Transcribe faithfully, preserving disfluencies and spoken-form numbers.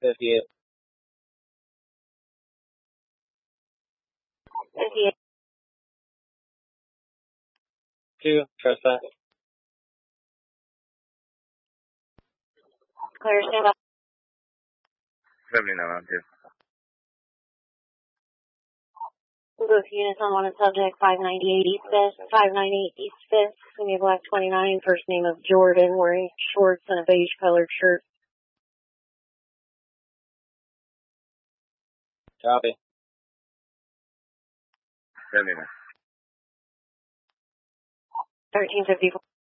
fifty-eight. fifty-eight. Two, trust that. Clear, stand up. seventy-nine on two. Both units on one subject, five ninety-eight East Fifth, five ninety-eight East Fifth, Senior Black twenty-nine, first name of Jordan, wearing shorts and a beige colored shirt. Copy. seventy-nine. thirteen fifty-four.